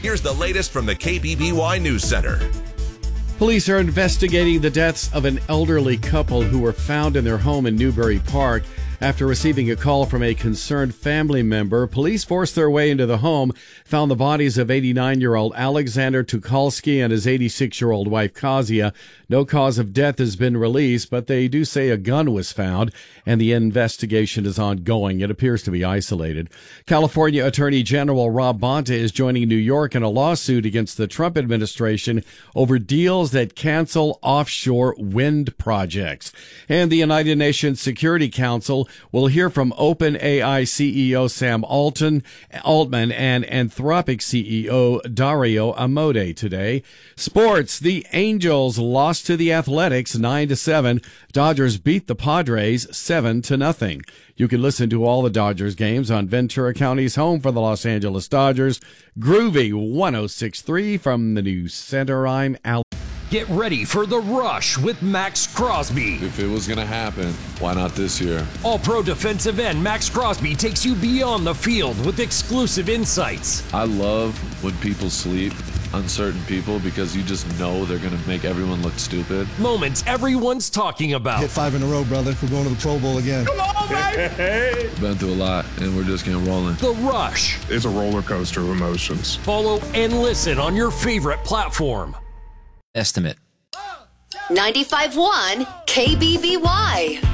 here's the latest from the KBBY News Center. Police are investigating the deaths of an elderly couple who were found in their home in Newbury Park. After receiving a call from a concerned family member, police forced their way into the home, found the bodies of 89-year-old Alexander Tucholsky and his 86-year-old wife, Kazia. No cause of death has been released, but they do say a gun was found, and the investigation is ongoing. It appears to be isolated. California Attorney General Rob Bonta is joining New York in a lawsuit against the Trump administration over deals that cancel offshore wind projects. And the United Nations Security Council will hear from OpenAI CEO Sam Altman and Anthropic CEO Dario Amodei today. Sports, the Angels lost to the Athletics 9-7. Dodgers beat the Padres 7-0. You can listen to all the Dodgers games on Ventura County's home for the Los Angeles Dodgers. Groovy 106.3 from the News Center. I'm Al. Get ready for The Rush with Max Crosby. If it was going to happen, why not this year? All-Pro defensive end Max Crosby takes you beyond the field with exclusive insights. I love when people sleep on certain people because you just know they're going to make everyone look stupid. Moments everyone's talking about. Hit 5 in a row, brother. We're going to the Pro Bowl again. Come on, baby! Been through a lot, and we're just getting rolling. The Rush. It's a roller coaster of emotions. Follow and listen on your favorite platform. Estimate. 95.1 KBBY.